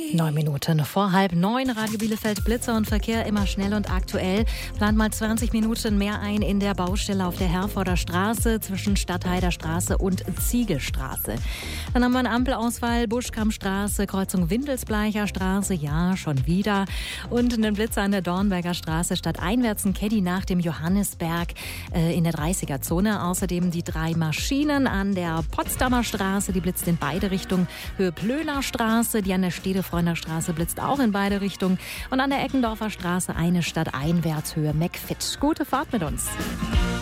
9 Minuten vor 8:30, Radio Bielefeld, Blitzer und Verkehr immer schnell und aktuell. Plant mal 20 Minuten mehr ein in der Baustelle auf der Herforder Straße zwischen Stadtheider Straße und Ziegelstraße. Dann haben wir eine Ampelausfall, Buschkampstraße, Kreuzung Windelsbleicher Straße, ja, schon wieder. Und einen Blitzer an der Dornberger Straße, stadteinwärts ein Caddy nach dem Johannisberg in der 30er-Zone. Außerdem die 3 Maschinen an der Potsdamer Straße, die blitzt in beide Richtungen. Höhe Plöner Straße, die an der Stedefreunter Straße blitzt auch in beide Richtungen. Und an der Eckendorfer Straße eine stadteinwärts Höhe McFit. Gute Fahrt mit uns.